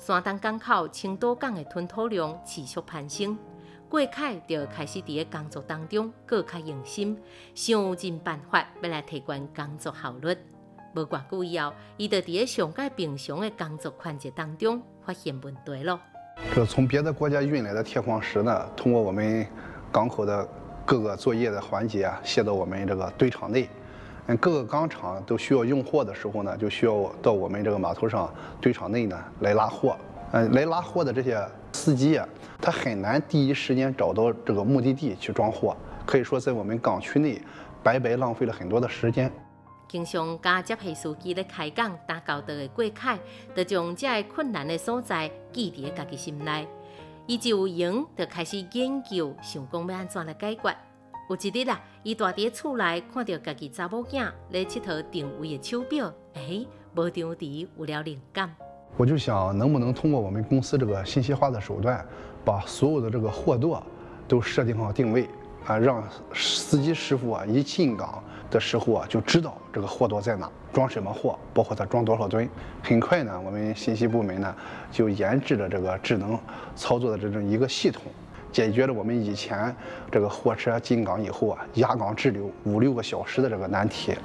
山东港口青岛港的吞吐量持续攀升，郭凯就开始伫工作当中更较用心，想尽办法要来提高工作效率。无偌久以后，伊就伫上界平常的工作环节当中发现问题了。 从别的国家运来的铁矿石呢，通过我们港口的各个作业的环节卸到我们这个堆场内。各个钢厂都需要用货的时候呢，就需要到我们这个码头上堆场内呢来拉货。来拉货的这些司机他很难第一时间找到这个目的地去装货，可以说在我们港区内白白浪费了很多的时间。 经常甲接批司机咧开讲打交道的郭凯，就将这个困难的所在记伫家己心内。伊就有闲就开始研究，想讲要安怎来解决。有一日伊住伫厝内，看到家己查某囝咧佚佗定位的手表，无张地有了灵感。 我就想，能不能通过我们公司这个信息化的手段，把所有的这个货垛都设定好定位让司机师傅一进港的时候就知道这个货垛在哪，装什么货，包括它装多少吨。很快呢，我们信息部门呢就研制了这个智能操作的这种一个系统，解决了我们以前这个货车进港以后压港滞留5-6个小时的这个难题。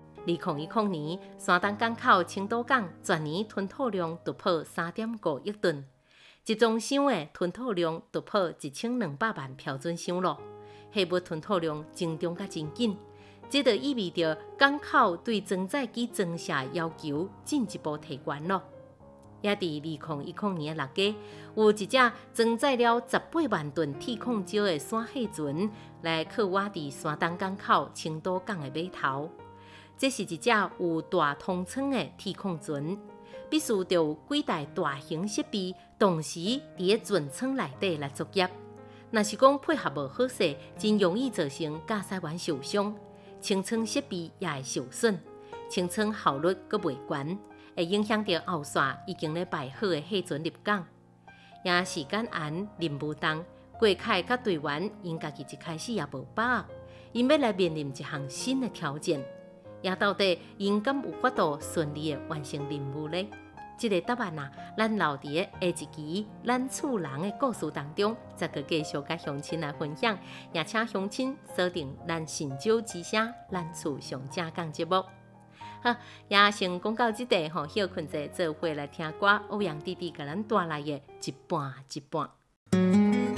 2010年，山东港口青岛港全年吞吐量突破3.5亿吨，集装箱的吞吐量突破1200万标准箱了。货物吞吐量增长甲真紧，这就意味着港口对装载机装卸要求进一步提悬了。也伫2010年的6月，有一只装载了18万吨铁矿石的山蟹船来靠挖伫山东港口青岛港的码头。这是一只有大通舱的铁矿船，必须要有几台大型设备同时伫船舱内底来作业。若是讲配合无好势，真容易造成驾驶员受伤，清舱设备也会受损，清舱效率阁袂悬，会影响到后续已经咧摆好的货船入港。也时间延，任务重，郭凯甲队员因家己一开始也无把握，因要来面临一项新的挑战。也到底因敢有法度顺利的完成任务呢？这个答案咱留伫下一期咱厝人的故事当中，再个继续甲乡亲来分享，也请乡亲锁定咱神州之声咱厝上正讲节目。好，也先讲到这地休困者做伙来听歌，欧阳弟弟甲咱带来的一半一半。